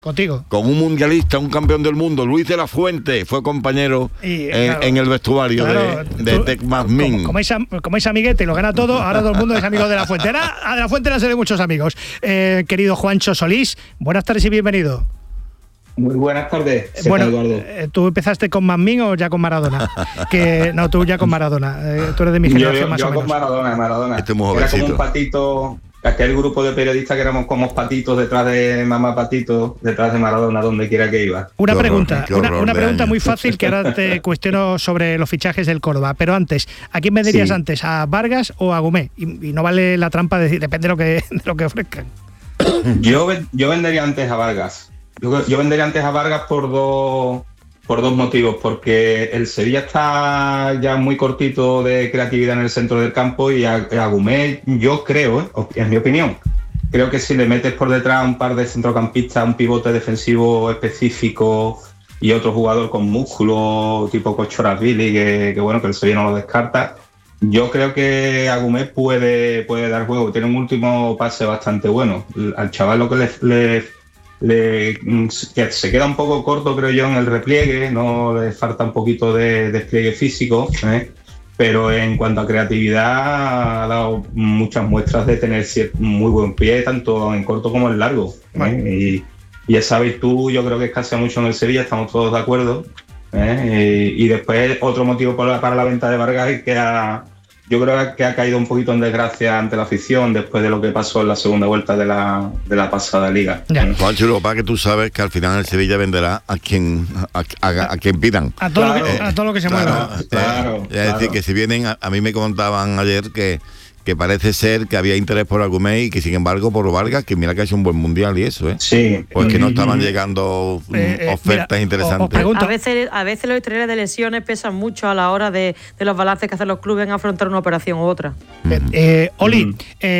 Contigo. Con un mundialista, un campeón del mundo, Luis de la Fuente, fue compañero en el vestuario de Tec Masmin. Como es amiguete y lo gana todo, ahora todo el mundo es amigo de la Fuente. A de la Fuente le hace de muchos amigos. Querido Juancho Solís, buenas tardes y bienvenido. Muy buenas tardes. Bueno, ¿tú empezaste con Masmin o ya con Maradona? No, tú ya con Maradona. Tú eres de mi generación más o menos. Yo con Maradona. Este muy era jovencito. como un patito. Aquel grupo de periodistas que éramos como patitos detrás de mamá Patito, detrás de Maradona, donde quiera que iba. Una pregunta años. muy fácil que ahora te cuestiono sobre los fichajes del Córdoba. Pero antes, ¿a quién venderías antes? ¿A Vargas o a Gumé? Y no vale la trampa de decir, depende de lo que ofrezcan. Yo vendería antes a Vargas. Yo vendería antes a Vargas por dos motivos, porque el Sevilla está ya muy cortito de creatividad en el centro del campo y a Gumé, yo creo, en mi opinión, creo que si le metes por detrás un par de centrocampistas, un pivote defensivo específico y otro jugador con músculo tipo Cochorazvili, que bueno, que el Sevilla no lo descarta, yo creo que a Gumé puede dar juego. Tiene un último pase bastante bueno. Al chaval lo que que se queda un poco corto, creo yo, en el repliegue, no le falta un poquito de despliegue físico, pero en cuanto a creatividad ha dado muchas muestras de tener muy buen pie, tanto en corto como en largo. Y esa virtud yo creo que escasea mucho en el Sevilla, estamos todos de acuerdo. Y después otro motivo para la venta de Vargas es que yo creo que ha caído un poquito en desgracia ante la afición después de lo que pasó en la segunda vuelta de la pasada liga. Juancho, lo que pasa es que tú sabes que al final el Sevilla venderá a quien pidan. A todo lo que se mueva. Es decir, que si vienen, a mí me contaban ayer que parece ser que había interés por Agumé y que sin embargo por Vargas, que mira que ha hecho un buen mundial y eso, Sí. Pues que no estaban llegando ofertas interesantes. A veces los historiales de lesiones pesan mucho a la hora de los balances que hacen los clubes en afrontar una operación u otra. Oli,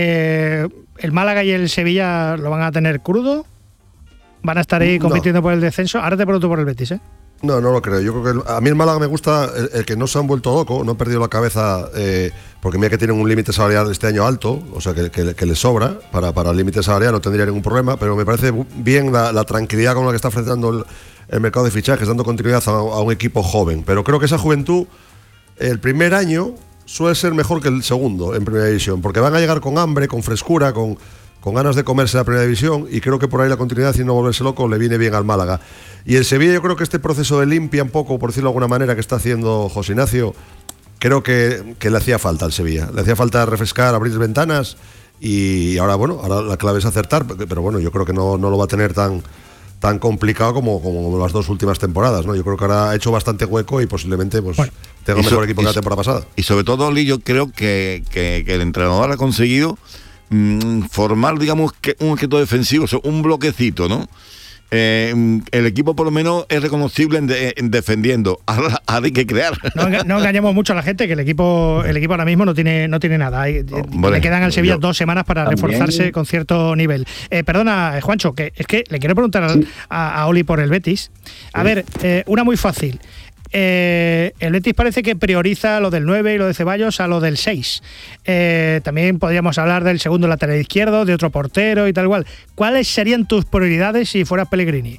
¿el Málaga y el Sevilla lo van a tener crudo? ¿Van a estar ahí compitiendo por el descenso? Ahora te pregunto por el Betis, No lo creo. Yo creo que a mí el Málaga me gusta el que no se han vuelto loco, no han perdido la cabeza, porque mira que tienen un límite salarial este año alto, o sea que les sobra para el límite salarial, no tendría ningún problema, pero me parece bien la tranquilidad con la que está enfrentando el mercado de fichajes, dando continuidad a un equipo joven. Pero creo que esa juventud, el primer año suele ser mejor que el segundo en primera división, porque van a llegar con hambre, con frescura, con ganas de comerse la primera división, y creo que por ahí la continuidad y no volverse loco le viene bien al Málaga. Y el Sevilla, yo creo que este proceso de limpia un poco, por decirlo de alguna manera, que está haciendo José Ignacio, creo que le hacía falta al Sevilla. Le hacía falta refrescar, abrir ventanas, y ahora la clave es acertar, pero bueno, yo creo que no lo va a tener tan complicado como las dos últimas temporadas, ¿no? Yo creo que ahora ha hecho bastante hueco y posiblemente tenga mejor equipo que la temporada pasada. Y sobre todo, Oli, yo creo que el entrenador ha conseguido formar, digamos, que un objeto defensivo, o sea, un bloquecito, ¿no? El equipo por lo menos es reconocible en defendiendo. Ahora hay que crear. No engañemos mucho a la gente, que el equipo ahora mismo no tiene nada. Le quedan al Sevilla 2 semanas para reforzarse con cierto nivel. Perdona, Juancho, que es que le quiero preguntar a Oli por el Betis. A ver, una muy fácil. El Betis parece que prioriza lo del 9 y lo de Ceballos a lo del 6. También podríamos hablar del segundo lateral izquierdo, de otro portero y tal igual. ¿Cuáles serían tus prioridades si fueras Pellegrini?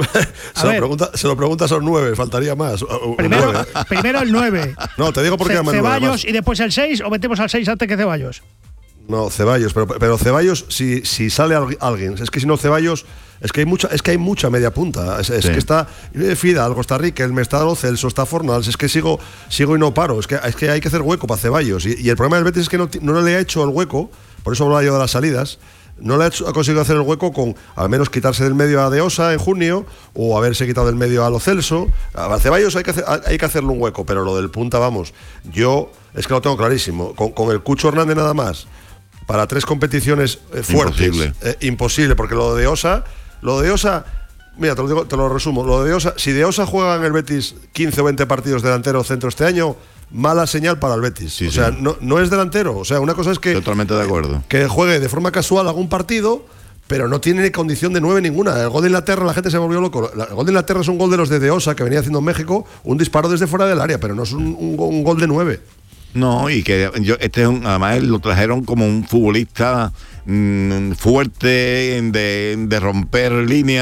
Se lo preguntas a los 9, faltaría más. Primero el 9. No, te digo por qué Ceballos y después el 6, o metemos al 6 antes que Ceballos. No, Ceballos, pero Ceballos, si sale alguien, es que si no Ceballos, es que hay mucha media punta, es que está Fidal, Costa Rica, el Mestado, Celso, está Fornals, es que sigo y no paro, es que hay que hacer hueco para Ceballos, y el problema del Betis es que no le ha hecho el hueco, por eso hablaba yo de las salidas, no le ha conseguido hacer el hueco con al menos quitarse del medio a De Osa en junio, o haberse quitado del medio a Lo Celso. A Ceballos hay que hacerle un hueco, pero lo del punta, vamos, yo es que lo tengo clarísimo, con el Cucho Hernández nada más, para 3 competiciones fuertes. Imposible, porque lo de Osa, mira, te lo resumo. Lo de Osa, si De Osa juega en el Betis 15 o 20 partidos delantero centro este año, mala señal para el Betis. O sea, no es delantero. O sea, una cosa es que totalmente de acuerdo, que juegue de forma casual algún partido, pero no tiene condición de 9 ninguna. El gol de Inglaterra, la gente se volvió loco. El gol de Inglaterra es un gol de los de Osa que venía haciendo en México, un disparo desde fuera del área, pero no es un gol de 9. No, y que además lo trajeron como un futbolista fuerte, de romper líneas,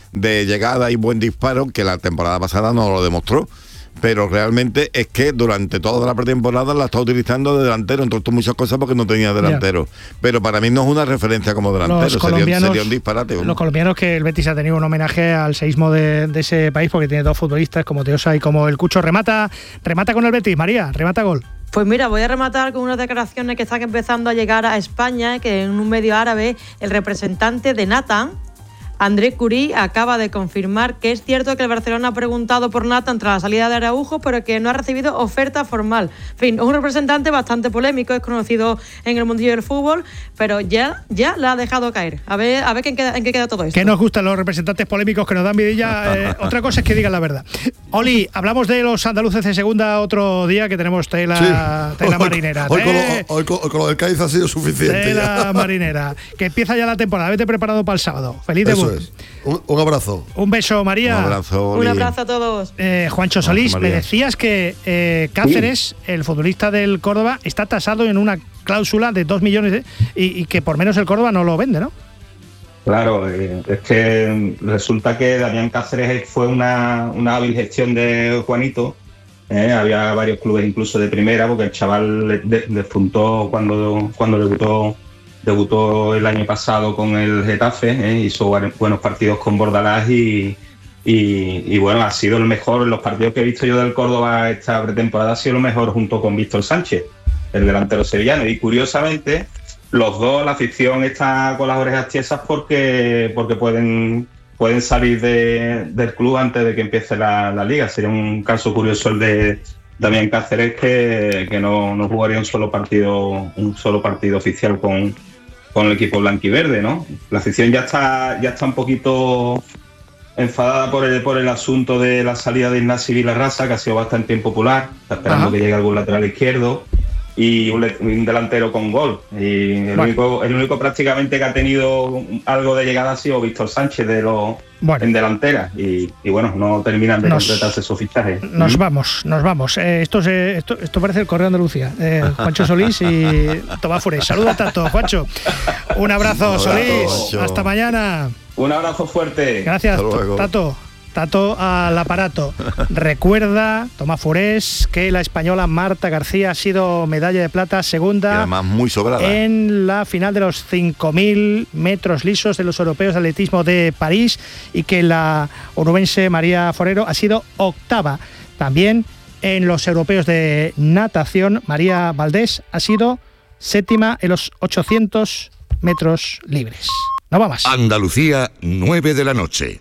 de llegada y buen disparo, que la temporada pasada no lo demostró. Pero realmente es que durante toda la pretemporada la está utilizando de delantero, entre muchas cosas porque no tenía delantero. Pero para mí no es una referencia como delantero, sería un disparate. Los colombianos, que el Betis ha tenido un homenaje al seísmo de ese país, porque tiene 2 futbolistas como Teosa y como el Cucho. Remata con el Betis, María, remata gol. Pues mira, voy a rematar con unas declaraciones que están empezando a llegar a España, que en un medio árabe el representante de Nathan, André Curí, acaba de confirmar que es cierto que el Barcelona ha preguntado por Nathan tras la salida de Araujo, pero que no ha recibido oferta formal. En fin, es un representante bastante polémico, es conocido en el mundillo del fútbol, pero ya la ha dejado caer. A ver en qué queda todo esto. Que nos gustan los representantes polémicos que nos dan vidilla. Otra cosa es que digan la verdad. Oli, hablamos de los andaluces de segunda otro día, que tenemos tela marinera. Hoy con lo del Cádiz ha sido suficiente. Tela marinera. Que empieza ya la temporada. Vete preparado para el sábado. Feliz debut. Un abrazo. Un beso, María. Un abrazo, Oli. Un abrazo a todos. Juancho Solís, me decías que Cáceres, el futbolista del Córdoba, está tasado en una cláusula de 2 millones y que por menos el Córdoba no lo vende, ¿no? Claro, es que resulta que Damián Cáceres fue una hábil gestión de Juanito. Había varios clubes incluso de primera, porque el chaval despuntó cuando debutó el año pasado con el Getafe, hizo buenos partidos con Bordalás y bueno, ha sido el mejor en los partidos que he visto yo del Córdoba esta pretemporada, ha sido lo mejor junto con Víctor Sánchez, el delantero sevillano. Y curiosamente, los dos, la afición está con las orejas tiesas porque pueden salir del club antes de que empiece la liga. Sería un caso curioso el de Damián Cáceres, que no jugaría un solo partido oficial con el equipo blanquiverde, ¿no? La afición ya está un poquito enfadada por el asunto de la salida de Ignasi Vilarrasa, que ha sido bastante impopular. Está esperando que llegue algún lateral izquierdo y un delantero con gol. Y el único prácticamente que ha tenido algo de llegada ha sido Víctor Sánchez en delantera. Y bueno, no terminan de completarse esos fichajes. Nos vamos. Esto parece el Correo de Andalucía. Juancho Solís y Tomás Furés. Saluda a Tato, Juancho. Un abrazo, Solís. Juancho. Hasta mañana. Un abrazo fuerte. Gracias, Tato al aparato. Recuerda, Tomás Furés, que la española Marta García ha sido medalla de plata segunda, y además muy sobrada, en la final de los 5.000 metros lisos de los europeos de atletismo de París, y que la onubense María Forero ha sido octava. También en los europeos de natación, María Valdés ha sido séptima en los 800 metros libres. No va más. Andalucía, 9 de la noche.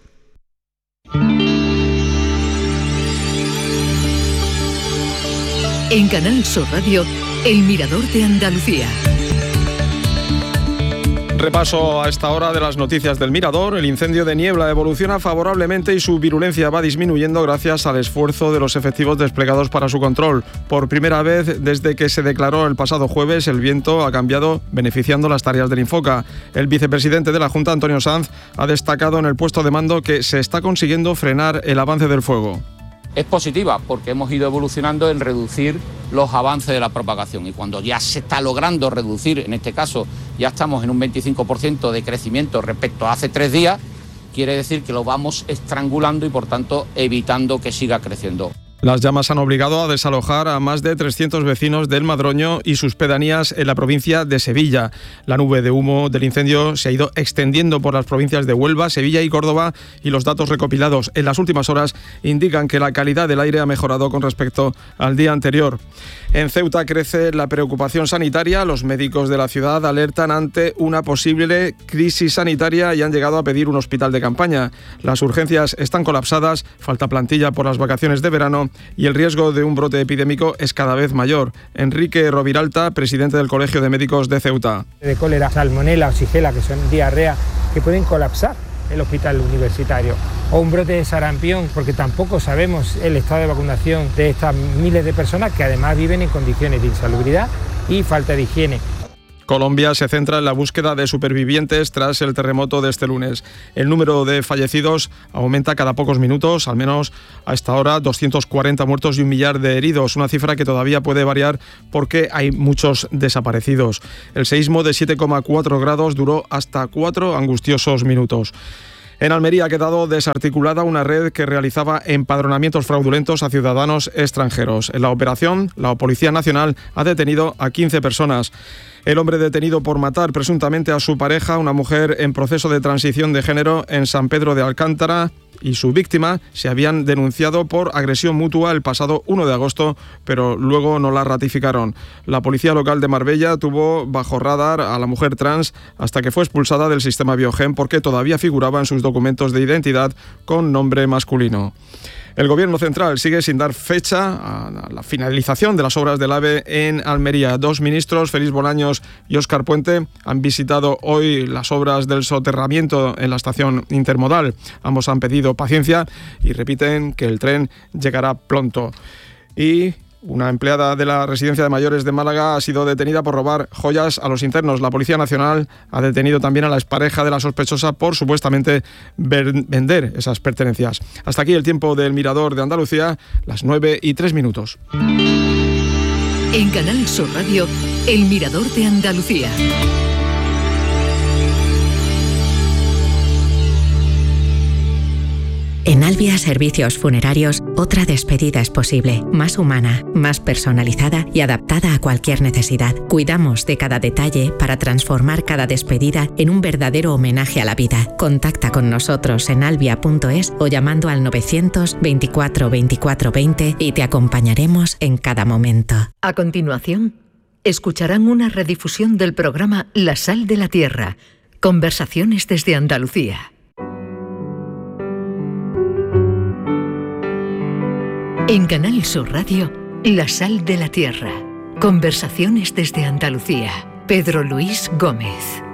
En Canal Sur Radio, El Mirador de Andalucía. Repaso a esta hora de las noticias del Mirador. El incendio de Niebla evoluciona favorablemente y su virulencia va disminuyendo gracias al esfuerzo de los efectivos desplegados para su control. Por primera vez desde que se declaró el pasado jueves, el viento ha cambiado, beneficiando las tareas del Infoca. El vicepresidente de la Junta, Antonio Sanz, ha destacado en el puesto de mando que se está consiguiendo frenar el avance del fuego. Es positiva porque hemos ido evolucionando en reducir los avances de la propagación, y cuando ya se está logrando reducir, en este caso ya estamos en un 25% de crecimiento respecto a hace 3 días, quiere decir que lo vamos estrangulando y por tanto evitando que siga creciendo. Las llamas han obligado a desalojar a más de 300 vecinos del Madroño y sus pedanías en la provincia de Sevilla. La nube de humo del incendio se ha ido extendiendo por las provincias de Huelva, Sevilla y Córdoba, y los datos recopilados en las últimas horas indican que la calidad del aire ha mejorado con respecto al día anterior. En Ceuta crece la preocupación sanitaria. Los médicos de la ciudad alertan ante una posible crisis sanitaria y han llegado a pedir un hospital de campaña. Las urgencias están colapsadas, falta plantilla por las vacaciones de verano y el riesgo de un brote epidémico es cada vez mayor. Enrique Roviralta, presidente del Colegio de Médicos de Ceuta. De cólera, salmonela o shigela, que son diarrea, que pueden colapsar el hospital universitario, o un brote de sarampión, porque tampoco sabemos el estado de vacunación de estas miles de personas que además viven en condiciones de insalubridad y falta de higiene. Colombia se centra en la búsqueda de supervivientes tras el terremoto de este lunes. El número de fallecidos aumenta cada pocos minutos, al menos a esta hora 240 muertos y 1 millar de heridos, una cifra que todavía puede variar porque hay muchos desaparecidos. El seísmo de 7,4 grados duró hasta 4 angustiosos minutos. En Almería ha quedado desarticulada una red que realizaba empadronamientos fraudulentos a ciudadanos extranjeros. En la operación, la Policía Nacional ha detenido a 15 personas. El hombre detenido por matar presuntamente a su pareja, una mujer en proceso de transición de género en San Pedro de Alcántara, y su víctima se habían denunciado por agresión mutua el pasado 1 de agosto, pero luego no la ratificaron. La policía local de Marbella tuvo bajo radar a la mujer trans hasta que fue expulsada del sistema Biogen porque todavía figuraba en sus documentos de identidad con nombre masculino. El Gobierno central sigue sin dar fecha a la finalización de las obras del AVE en Almería. 2 ministros, Félix Bolaños y Óscar Puente, han visitado hoy las obras del soterramiento en la estación intermodal. Ambos han pedido paciencia y repiten que el tren llegará pronto. Y una empleada de la Residencia de Mayores de Málaga ha sido detenida por robar joyas a los internos. La Policía Nacional ha detenido también a la expareja de la sospechosa por supuestamente vender esas pertenencias. Hasta aquí el tiempo del Mirador de Andalucía, las 9:03. En Canal Sur Radio, el Mirador de Andalucía. En Albia Servicios Funerarios, otra despedida es posible, más humana, más personalizada y adaptada a cualquier necesidad. Cuidamos de cada detalle para transformar cada despedida en un verdadero homenaje a la vida. Contacta con nosotros en albia.es o llamando al 924 24 20 y te acompañaremos en cada momento. A continuación, escucharán una redifusión del programa La Sal de la Tierra, conversaciones desde Andalucía. En Canal Sur Radio, La Sal de la Tierra. Conversaciones desde Andalucía. Pedro Luis Gómez.